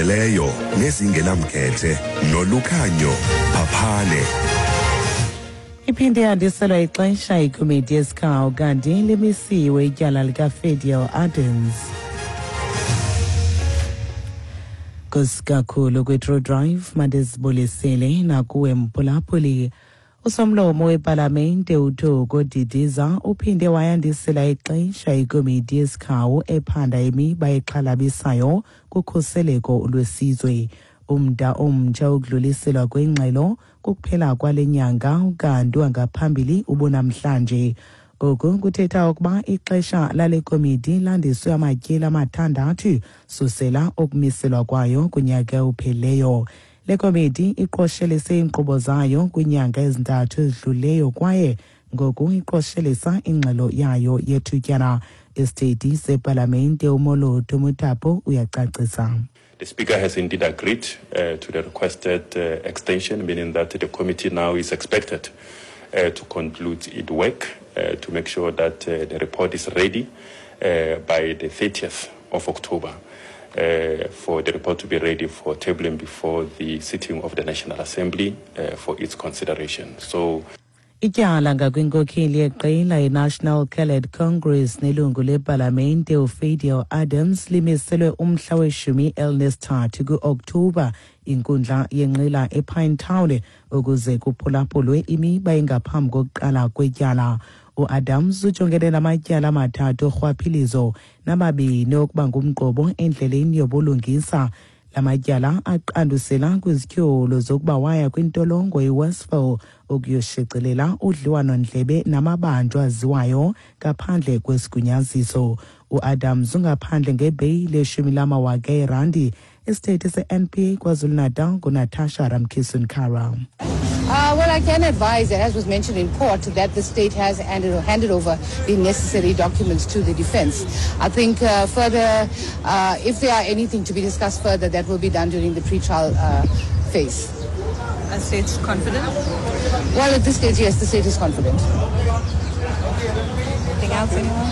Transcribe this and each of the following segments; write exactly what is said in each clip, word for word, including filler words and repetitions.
ezigcweleyo nezingenamkhethe nolukhanyo phaphane. Iphinde yandiselwa ixesha ikomiti yesikhawu kanti limisiwe ityala likaFadel Adams. Kusikakhulu kwi-True Drive mandisibulisile nakuwe mphulaphuli. Usomlomo wepalamente uThoko Didiza uphinde wayandisela ixesha ikomiti yesikhawu ephanda imiba exhalabisayo kukhuseleko lwesizwe. Umda omtsha ukudluliselwa kwengxelo kukuphela kwale nyanga ukanti wangaphambili ubunamhlanje. Oku kuthetha ukuba ixesha lale komiti landiswe amatyeli amathandathu susela okumiselwa kwayo kunyaka opheleyo. Le komiti iqoshelise inkqubo zayo kwinyanga ezintathu ezidluleyo kwaye ngoku iqoshelisa ingxelo yayo yethutyana. Isitethi sepalamente uMolotho Mothapo uyacacisa. The Speaker has indeed agreed uh, to the requested uh, extension, meaning that the committee now is expected uh, to conclude its work uh, to make sure that uh, the report is ready uh, by the thirtieth of October uh, for the report to be ready for tabling before the sitting of the National Assembly uh, for its consideration. So. Ityala ngakwinkokheli yeqela i-National Cadet Congress nelungu lepalamente uFadel Adams limiselwe umhla weshumi elinesithathu ku-Oktoba inkundla yenqila ePine Town ukuze kuphulaphulwe imiba engaphambi kokuqala kwetyala. U-Adams ujongene namatyala amathathu orhwaphilizo namabini okuba ngumqobo endleleni yobulungisa. Lamatyala aqandusela kwizityholo zokuba waya kwintolongo iWestville ukuyoshicelela udliwano-ndlebe namabanjwa aziwayo ngaphandle kwesigunyaziso. U-Adams ungaphandle ngebheyile eshumi lamawaka erandi. Isitethi se-N P A KwaZulu-Natal nguNatasha Ramkisson-Kara. Uh, well, I can advise, as was mentioned in court, that the state has handed, handed over the necessary documents to the defense. I think uh, further, uh, if there are anything to be discussed further, that will be done during the pre-trial uh, phase. The state's confident? Well, at this stage, yes, the state is confident. Anything else, anyone?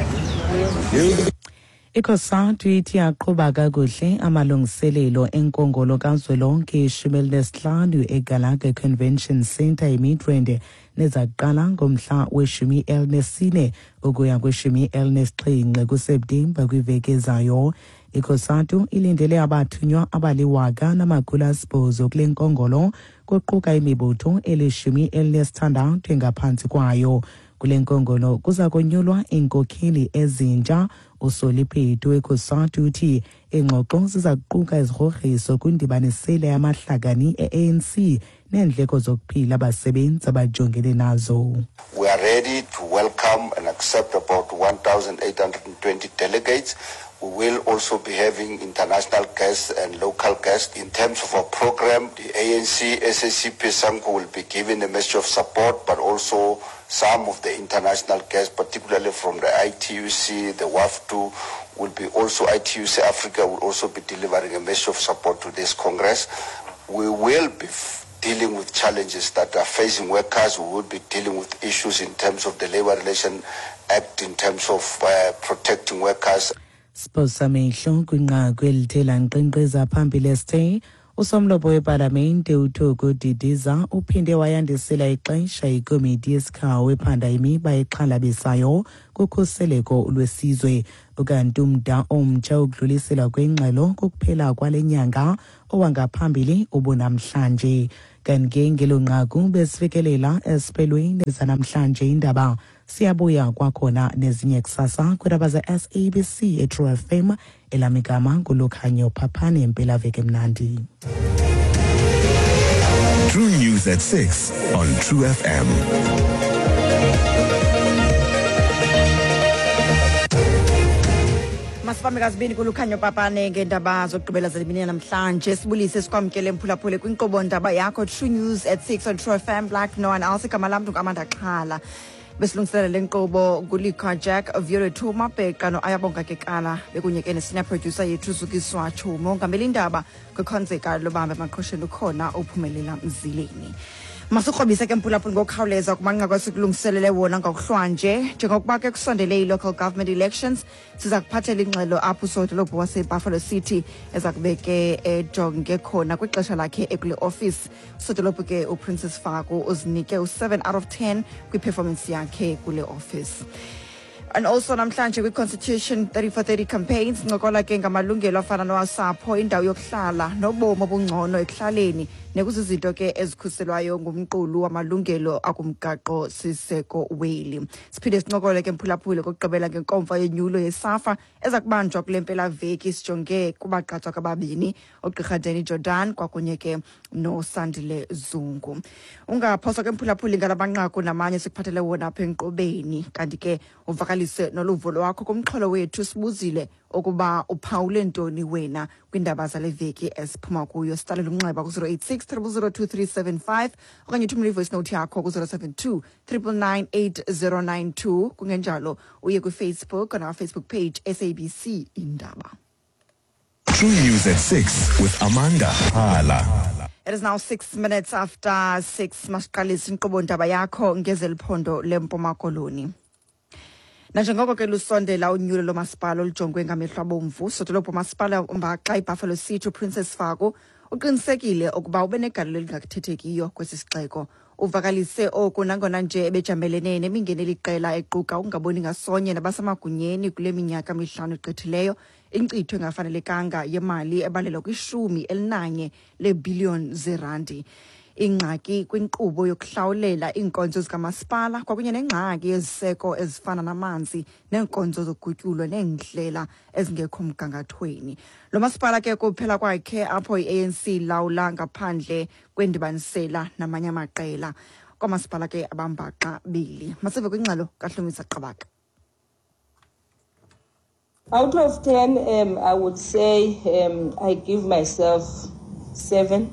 ICOSATU ithi yaqhuba kakuhle amalungiselelo enkongolo kazwelonke ishumi elinesihlanu eGallagher Convention Centre eMidrand nezaqala ngomhla weshumi elinesine ukuya kweshumi elinesixhenxe kuSeptemba kwiveki ezayo. ICOSATU ilindele abathunywa abaliwaka namakhulu asibhozo kule nkongolo kuquka imibutho elishumi elinesithandathu engaphantsi kwayo. Kule nkongolo kuza konyulwa iinkokheli ezintsha. Usoliphetho weCOSATU uthi ingxoxo ziza kuquka izigrogriso kwindibanisela yamahlakani e-A N C neendleko zokuphila abasebenzi abajongene nazo. We are ready to welcome and accept about one thousand eight hundred twenty delegates. We will also be having international guests and local guests. In terms of our program, the A N C, S A C P, SANCO will be given a message of support, but also some of the international guests, particularly from the I T U C, the W A F two, will be also, I T U C Africa will also be delivering a message of support to this Congress. We will be dealing with challenges that are facing workers. We will be dealing with issues in terms of the Labour Relations Act, in terms of uh, protecting workers. Sposamehlo kwinqaku elithela nkqenkqeza phambili este usomlomo wepalamente uThoko Didiza uphinde wayandisela ixesha ikomiti yesikhawu ephanda imiba exhalabisayo kukhuseleko lwesizwe. Ukanti umda omtsha ukudluliselwa kwengxelo kukuphela kwale nyanga owangaphambili ubunamhlanje. Kanti ngelo nqaku besifikelela esiphelweni zanamhlanje indaba. Siyabuya kwakhona nezinye kusasa kudaba ze-S A B C eTrue F M elamigama ngulukhanyo phaphane impelaveki mnandi. True News at six on True F M. Masifambe kazibini kulukhanyo phaphane ngendaba zokugqibela zelimini namhlanje. Sibulise sikwamkele mphulaphule kwinkqubo ndaba yakho True News at six on True F M. Black no one else igama lam Amanda Xhala. Besilungiselela lenkqubo ngulika Jack Violet Thuma Bheka no Ayabonga Kekana bekunye ne senior producer yethu Zukiswa Chumo ngameli indaba kwikhonzeka lobambe amaqhosheni ukhona ophumelela Mzileni. Masukrobise ke mphulaphula ngokukhawuleza kumanqaku sikulungiselele wona ngokuhlwanje njengokuba ke kusondele i-local government elections siza kuphathela ingxelo apho usodolophu wase-Buffalo City eza kube ke ejonge khona kwixesha lakhe ekule office. Usodolophu ke uPrincess Faku uzinike u-seven out of ten kwi-performance yakhe kule office. And also namhlanje kwi-Constitution thirty for thirty campaigns ncokola ke ngamalungelo afana nowasapho, indawo yokuhlala nobomi obungcono ekuhlaleni nekuzizinto ke ezikhuselwayo ngumqulu wamalungelo akumgaqo siseko weli. Siphinde sincokole ke mphulaphule kokugqibela ngenkomfa yenyulo yeSAFA eza kubanjwa kule mpelaveki sijonge kubagqatswa kababini uGqirha Danny Jordan kwakunye ke noSandile Zungu. Ungaphoswa ke mphulaphule ngalabanqaku namanye sikuphathele wona apha enkqubeni kanti ke uvakalise noluvo lwakho kumxholo wethu sibuzile okuba uphawule ntoni wena kwindaba zale veki esiphuma kuyo. Sitalela umnxeba ku zero eight six zero zero two three seven five okanye uthumele ivoice note yakho ku zero seven two nine nine eight zero nine two. Kungenjalo uye kwi-Facebook on our Facebook page S A B C Indaba. True News at six with Amanda Hala. It is now six minutes after six. Masiqalisa inkqubo ndaba yakho ngezeliphondo leMpuma Koloni. Nanjengoko ke lusondela unyulo lomasipala olujongwe ngamehlo abomvu, sodolophu masipala uMbaxa iBuffalo City uPrincess Faku uqinisekile ukuba ube negalelo elingakuthethekiyo kwesi sixeko. Uvakalise oku nangona nje ebejamelene nemingeni eliqela equka ungaboni ngasonye nabasemagunyeni kule minyaka mihlanu igqithileyo inkcitho engafanelekanga yemali ebalelwa kwishumi elinanye lebillion zerandi. Ingxaki kwinkqubo yokuhlawulela iinkonzo zikamasipala kwakunye nengxaki yeziseko ezifana namanzi neenkonzo zogutyulo neendlela ezingekho mgangathweni. Lo masipala ke kuphela kwakhe apho i-A N C lawula ngaphandle kwendibanisela namanye amaqela kwamasipala ke abambaxa bili. Masive kwingxelo kaHlumisa Qabaka. Out of ten, um, I would say um, I give myself seven.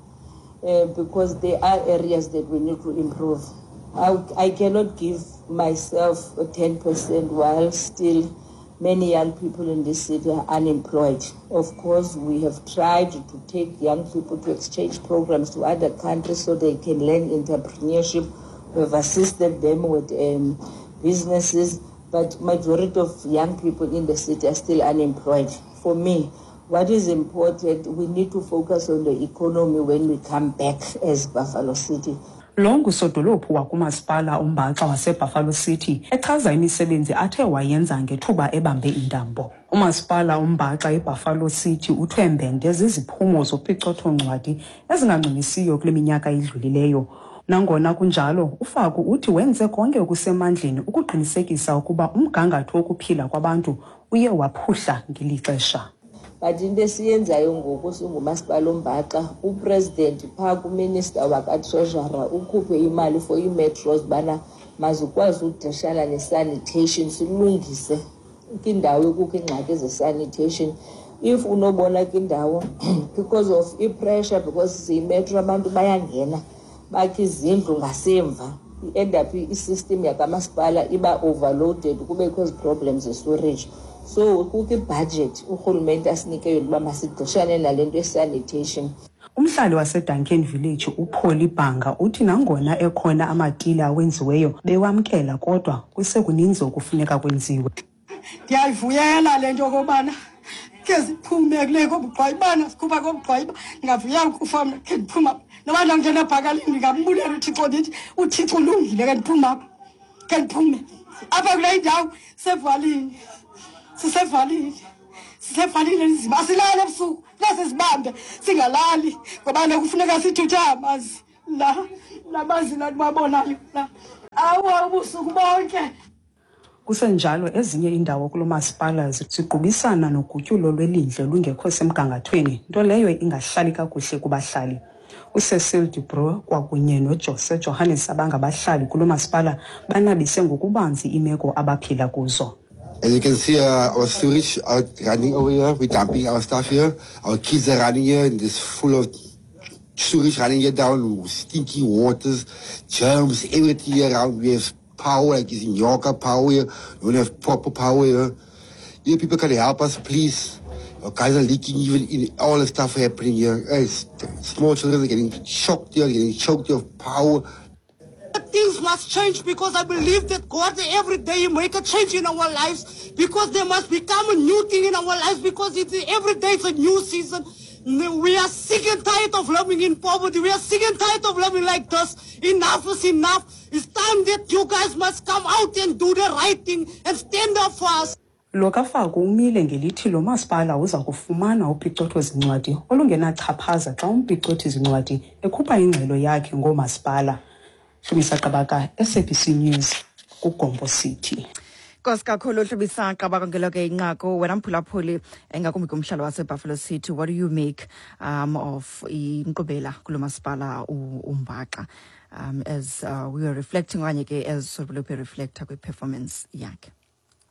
Uh, because there are areas that we need to improve. I, I cannot give myself a ten percent while still many young people in this city are unemployed. Of course, we have tried to take young people to exchange programs to other countries so they can learn entrepreneurship. We have assisted them with um, businesses, but majority of young people in the city are still unemployed. For me, what is important, we need to focus on the economy when we come back as Buffalo City. Lo ngusodolophu wakumasipala uMbaxa waseBuffalo City echaza imisebenzi athe wayenza ngethuba ebambe indambo. Umasipala uMbaxa eBuffalo City uthembende ziziphumo zophicotho-ncwadi ezingangqinisiyo kule minyaka idlulileyo. Nangona kunjalo, uFaku uthi wenze konke okusemandleni ukuqinisekisa ukuba umgangatho wokuphila kwabantu uye waphuhla ngelixesha. But in the siyenzayo ngoku singumasipala uMbaxa, upresident phaa kuminister wakatreasurer ukhuphe imali for ii-metros bana mazikwazi udishana ne-sanitation silungise kwindawo ekukho iingxaki ze-sanitation. If unobona kwindawo because of i-pressure, because siyimetro abantu bayangena bakhe izindlu ngasemva, i-end up i-system yakamasipala iba overloaded kubekho ezi problems ze-storage. So kukho i-budget urhulumente asinike yona uba masidishane nale nto ye-sanitation. Umhlali waseDuncan Village uPaul Bhanga uthi nangona ekhona amatile awenziweyo bewamkela kodwa kusekuninzi okufuneka kwenziwe. Ndiyayivuyela le nto yokobana ke ziphume kule kobugqwayibana sikhupha kobugqwayiba ndingavuya ukufa mna ke ndiphuma noba ndangena ebhakalini ndingambulela uThixo ndithi uThixo ulungile ke ndiphuma apha ke ndiphume apha kule ndawo sevalini. Sisevalile, sisevalile nzima, asilali ebusuku, nasizibambe, singalali, ngoba kufuneka sithuthe amazi, la, namazi la niwabonayo, la, awa ubusuku bonke. Kusenjalo ezinye indawo kulo masipala ziqubisana nogutyulo lwelindle lungekho semgangathweni, nto leyo ingahlali kakuhle kubahlali. uCecil Dubro kwakunye noJose Johannes abangabahlali kulo masipala banabise ngokubanzi imeko abaphila kuzo. As you can see, uh, our sewage are running over here. We're dumping our stuff here. Our kids are running here, and it's full of sewage running here down, stinky waters, germs, everything here around. We have power, like it's in Yorka power here. We don't have proper power here. You people can help us, please. Our guys are leaking even in all the stuff happening here. Hey, small children are getting shocked here, getting choked here of power. Things must change because I believe that God every day make a change in our lives because there must become a new thing in our lives because it's every day it's a new season. We are sick and tired of living in poverty. We are sick and tired of living like this. Enough is enough. It's time that you guys must come out and do the right thing and stand up for us. Lo kaFaku umile ngelithi lo masipala uza kufumana upicotho-zincwadi olungenachaphaza xa umpicotho-zincwadi ekhupha ingxelo yakhe ngoomasipala. Hlumisa Qabaka, S A B C News, kuGombo City. Koska kakhulu Hlumisa Qabaka ngeloke inqaku wena mphulaphuli engakumbi kumhlalo waseBuffalo City. What do you make um, of inkqubela kulo masipala uMbaxa um, as uh, we were reflecting on as sort of reflector kwi performance yakhe?